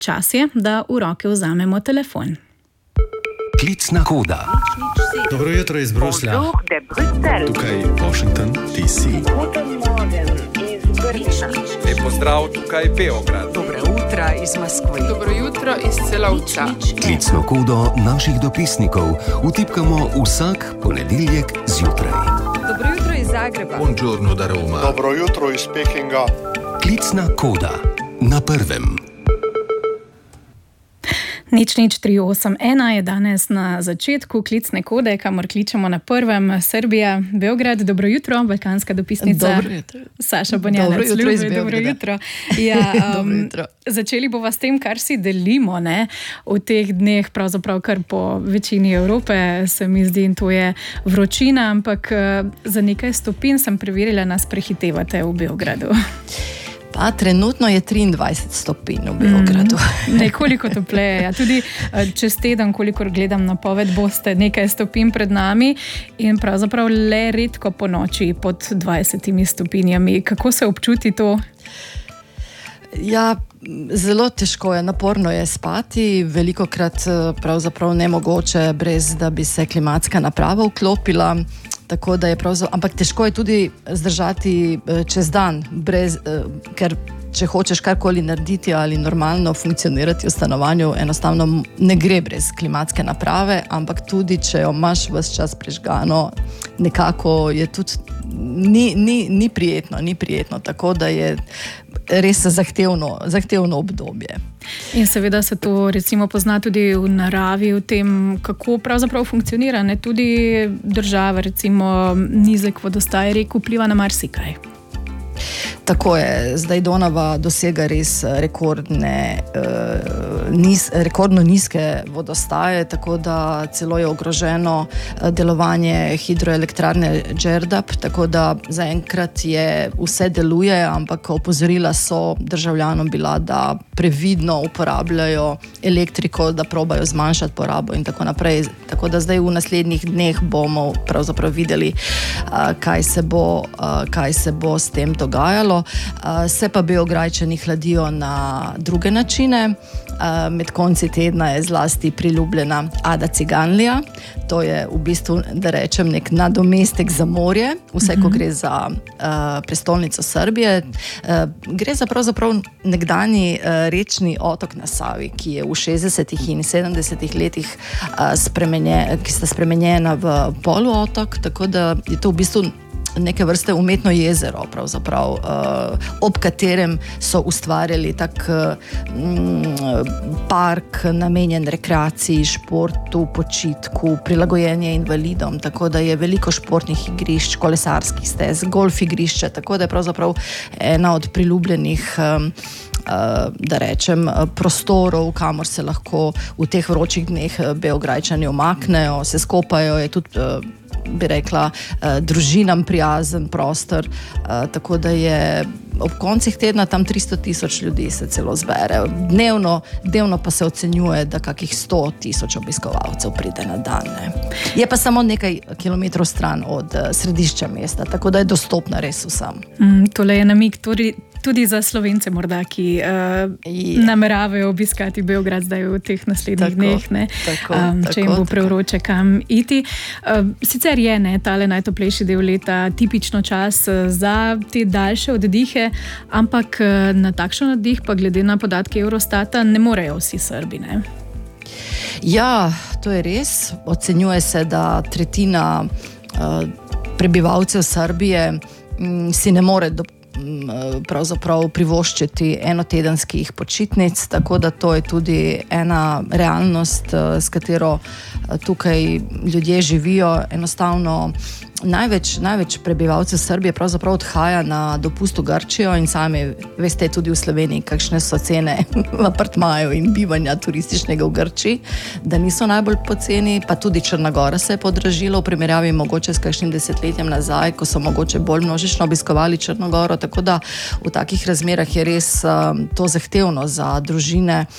Čas je, da v roke vzamemo telefon. Klicna koda. Dobro jutro iz Bruslja. Tukaj Washington, DC. Lep pozdrav, tukaj Beograd. Dobro jutro iz Moskve. Dobro jutro iz Celovca. Klicno kodo naših dopisnikov vtipkamo vsak ponedeljek zjutraj. Dobro jutro iz Zagreba. Buongiorno da Roma. Dobro jutro iz Pekinga. Klicna koda na prvem. 00381 je danes na začetku klicne kode, kamor kličemo na prvem. Srbija, Beograd, dobro jutro, balkanska dopisnica. Dobro jutro. Saša Bonjanec. Dobro jutro iz Beograda. Dobro jutro. Ja, Dobro jutro. Začeli bova s tem, kar si delimo, ne? V teh dneh, pravzaprav kar po večini Evrope, se mi zdi, in to je vročina, ampak za nekaj stopinj sem preverila, nas prehitevate v Beogradu. Pa trenutno je 23 stopinj v Beogradu. Nekoliko topleje. Ja. Tudi čez teden, kolikor gledam napoved, boste nekaj stopinj pred nami in pravzaprav le redko po noči pod 20 stopinjami. Kako se občuti to? Ja, zelo težko je, naporno je spati, velikokrat pravzaprav nemogoče, brez da bi se klimatska naprava vklopila. Tako da je ampak težko je tudi zdržati čez dan, ker če hočeš karkoli narediti ali normalno funkcionirati v stanovanju, enostavno ne gre brez klimatske naprave, ampak tudi če jo imaš ves čas prižgano, nekako je tudi ni prijetno, tako da je res zahtevno obdobje. In seveda se to recimo pozna tudi v naravi, v tem, kako pravzaprav funkcionira, ne? Tudi država, recimo nizek vodostaj rek vpliva na marsikaj. Tako je, zdaj Donava dosega res rekordno nizke vodostaje, tako da celo je ogroženo delovanje hidroelektrarne Đerdap, tako da zaenkrat vse deluje, ampak opozorila so državljanom bila, da previdno uporabljajo elektriko, da probajo zmanjšati porabo in tako naprej. Tako da zdaj v naslednjih dneh bomo pravzaprav videli, kaj se bo s tem dogajalo. Se pa Beograjčani hladijo na druge načine. Med konci tedna je zlasti priljubljena Ada Ciganlija. To je v bistvu, da rečem, nek nadomestek za morje, vse ko gre za prestolnico Srbije. Gre za pravzaprav nekdanji rečni otok na Savi, ki je v 60. in 70. letih ki sta spremenjena v poluotok, tako da je to v bistvu neke vrste umetno jezero, pravzaprav, ob katerem so ustvarjali tak park namenjen rekreaciji, športu, počitku, prilagojenje invalidom, tako da je veliko športnih igrišč, kolesarskih stez, golf igrišče, tako da je pravzaprav ena od priljubljenih da rečem, prostorov, kamor se lahko v teh vročih dneh Beograjčani umaknejo, se skopajo, je tudi bi rekla, družinam prijazen prostor, tako da je ob koncih tedna tam 300,000 ljudi se celo zbere. Dnevno pa se ocenjuje, da kakih 100,000 obiskovalcev pride na dan. Ne. Je pa samo nekaj kilometrov stran od središča mesta, tako da je dostopna res vsem. Tole je namig tudi za Slovence morda, ki nameravajo obiskati Beograd zdaj v teh naslednjih dneh, ne? Če jim bo prevroče kam iti. Sicer je tale najtoplejši del leta tipično čas za te daljše oddihe, ampak na takšen oddih pa glede na podatke Eurostata ne morejo vsi Srbi, ne? Ja, to je res. Ocenjuje se, da tretjina prebivalcev Srbije si ne more pravzaprav privoščiti enotedenskih počitnic, tako da to je tudi ena realnost, s katero tukaj ljudje živijo. Enostavno največ prebivalcev Srbije pravzaprav odhaja na dopust v Grčijo in sami veste tudi v Sloveniji, kakšne so cene apartmajev in bivanja turističnega v Grčiji, da niso najbolj poceni, pa tudi Črna Gora se je podražila v primerjavi mogoče s kakšnim desetletjem nazaj, ko so mogoče bolj množično obiskovali Črno Goro, tako da v takih razmerah je res to zahtevno za družine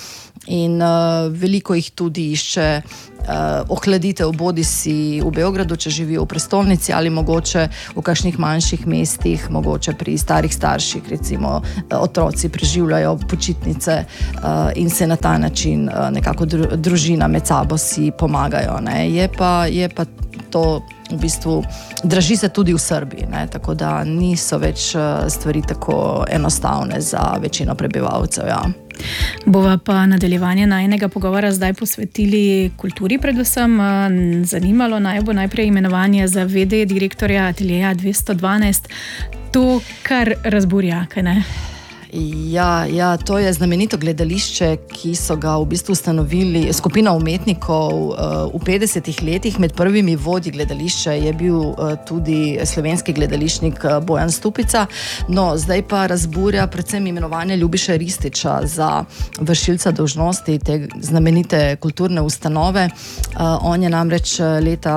in veliko jih tudi išče ohladitev bodi si v Beogradu, če živijo v prestolnici, ali mogoče v kakšnih manjših mestih, mogoče pri starih starših, recimo otroci preživljajo počitnice in se na ta način nekako družina med sabo si pomagajo. Ne. Je pa to v bistvu draži se tudi v Srbiji, ne, tako da niso več stvari tako enostavne za večino prebivalcev, ja. Bova pa nadaljevanje najinega pogovora zdaj posvetili kulturi predvsem. Zanimalo naj bo najprej imenovanje za v.d. direktorja Ateljeja 212. To kar razburja, kaj ne? Ja, to je znamenito gledališče, ki so ga v bistvu ustanovili skupina umetnikov v 50-ih letih. Med prvimi vodji gledališča je bil tudi slovenski gledališčnik Bojan Stupica. No, zdaj pa razburja predvsem imenovanje Ljubiše Rističa za vršilca dolžnosti te znamenite kulturne ustanove. On je namreč leta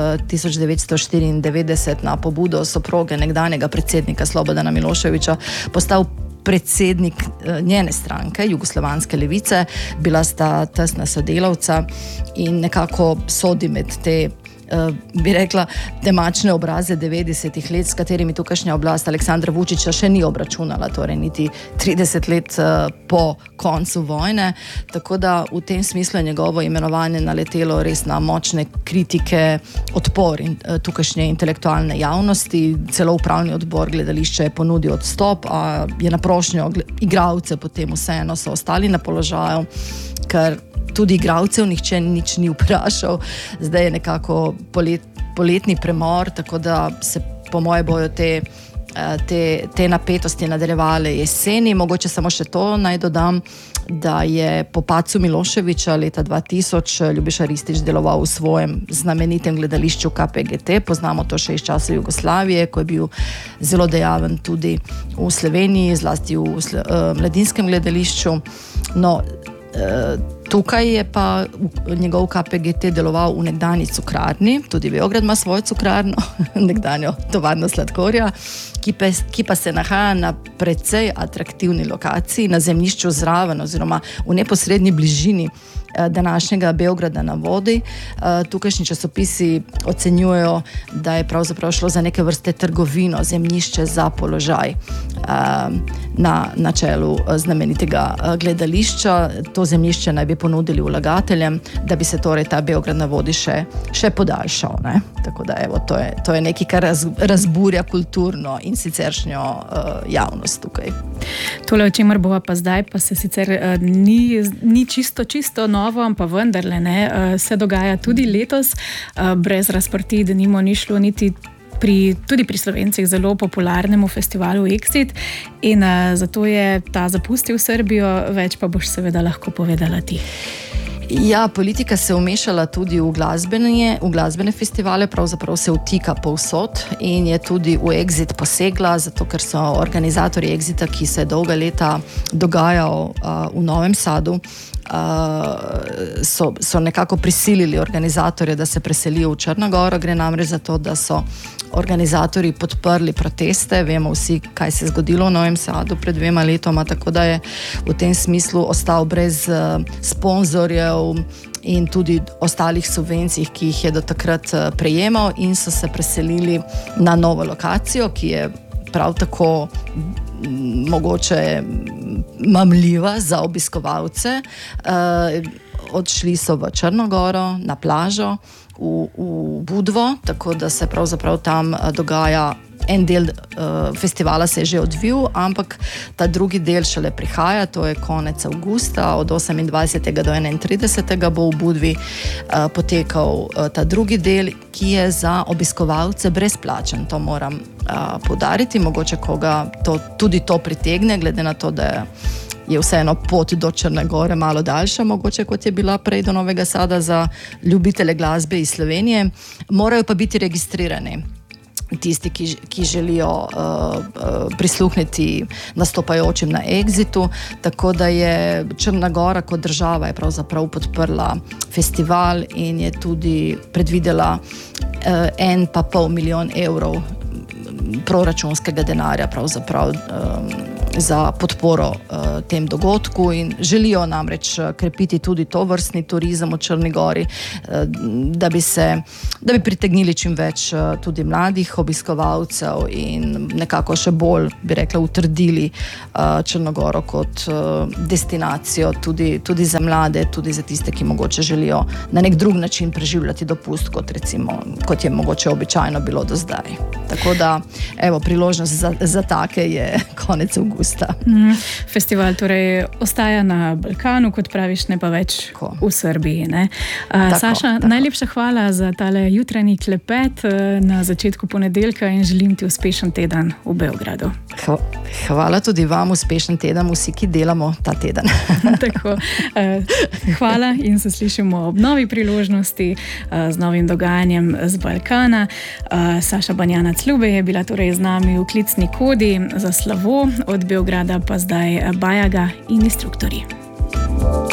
1994 na pobudo soproge nekdanjega predsednika Slobodana Miloševića postal predsednik njene stranke, Jugoslovanske levice. Bila sta tesna sodelavca in nekako sodi med te, bi rekla, temačne obraze 90-ih let, s katerimi tukajšnja oblast Aleksandra Vučića še ni obračunala, torej niti 30 let po koncu vojne. Tako da v tem smislu je njegovo imenovanje naletelo res na močne kritike, odpor in tukajšnje intelektualne javnosti. Celo upravni odbor gledališča je ponudil odstop, a je na prošnjo igralce potem vseeno so ostali na položaju, ker tudi igralcev nihče nič ni vprašal. Zdaj je nekako poletni premor, tako da se po moje bojo te napetosti nadaljevale jeseni. Mogoče samo še to naj dodam, da je po padcu Miloševića leta 2000 Ljubiša Ristić deloval v svojem znamenitem gledališču KPGT. Poznamo to še iz časa Jugoslavije, ko je bil zelo dejaven tudi v Sloveniji, zlasti v mladinskem gledališču. No, tukaj je pa njegov KPGT deloval v nekdanji cukrarni, tudi Beograd ima svojo cukrarno, nekdanjo tovarno sladkorja, ki pa se nahaja na precej atraktivni lokaciji, na zemljišču zraven oziroma v neposrednji bližini današnjega Beograda na vodi. Tukajšnji časopisi ocenjujejo, da je pravzaprav šlo za neke vrste trgovino, zemljišče za položaj na čelu znamenitega gledališča. To zemljišče naj bi ponudili vlagateljem, da bi se torej ta Beograd na vodi še podaljšal. Ne? Tako da evo, to je nekaj, kar razburja kulturno in siceršnjo javnost tukaj. Tole, o čemer bova pa zdaj, pa se sicer ni čisto novo, ampak vendarle ne, se dogaja tudi letos. Brez razprtij, da ni šlo niti tudi pri Slovencih zelo popularnemu festivalu Exit in zato je ta zapustil Srbijo, več pa boš seveda lahko povedala ti. Ja, politika se je vmešala tudi v glasbene festivale, pravzaprav se vtika povsod in je tudi v Exit posegla, zato ker so organizatorji Exita, ki se dolga leta dogajal v Novem Sadu, so nekako prisilili organizatorje, da se preselijo v Črno Goro. Gre namreč za to, da so organizatorji podprli proteste. Vemo vsi, kaj se je zgodilo v Novem Sadu pred 2 letoma, tako da je v tem smislu ostal brez sponzorjev in tudi ostalih subvencij, ki jih je do takrat prejemal, in so se preselili na novo lokacijo, ki je prav tako mogoče mamljiva za obiskovalce. Odšli so v Črno Goro, na plažo, v Budvo, tako da se pravzaprav tam dogaja. En del festivala se je že odvil, ampak ta drugi del šele prihaja, to je konec avgusta, od 28. do 31. bo v Budvi potekal ta drugi del, ki je za obiskovalce brezplačen. To moram poudariti, mogoče koga tudi to pritegne, glede na to, da je vseeno pot do Črne Gore malo daljša, mogoče kot je bila prej do Novega Sada za ljubitele glasbe iz Slovenije. Morajo pa biti registrirani tisti, ki želijo prisluhniti nastopajočim na Exitu, tako da je Črna Gora kot država je pravzaprav podprla festival in je tudi predvidela 1,5 milijon evrov proračunskega denarja pravzaprav za podporo tem dogodku in želijo namreč krepiti tudi to vrstni turizem v Črni Gori, da bi pritegnili čim več tudi mladih obiskovalcev in nekako še bolj, bi rekla, utrdili Črnogoro kot destinacijo tudi za mlade, tudi za tiste, ki mogoče želijo na nek drug način preživljati dopust, kot je mogoče običajno bilo do zdaj. Tako da, evo, priložnost za take je konec avgusta. Festival torej ostaja na Balkanu, kot praviš, ne pa več v Srbiji, ne? Saša, najlepša hvala za tale jutranji klepet na začetku ponedeljka in želim ti uspešen teden v Beogradu. Hvala tudi vam, uspešen teden, vsi, ki delamo ta teden. Tako, hvala in se slišimo ob novi priložnosti z novim dogajanjem z Balkana. Saša Banjanac-Lube je bila torej z nami v klicni kodi za slovo, od Beograda pa zdaj Bajaga in Instruktorji.